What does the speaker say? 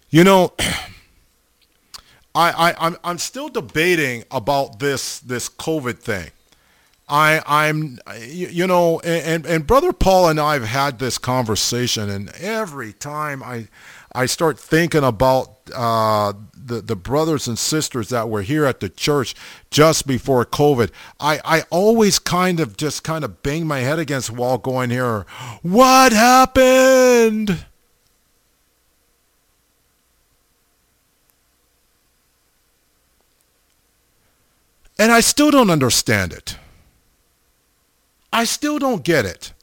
You know, I'm still debating about this COVID thing. And Brother Paul and I have had this conversation, and every time I start thinking about the brothers and sisters that were here at the church just before COVID, I always kind of bang my head against the wall going here, what happened? And I still don't understand it. I still don't get it.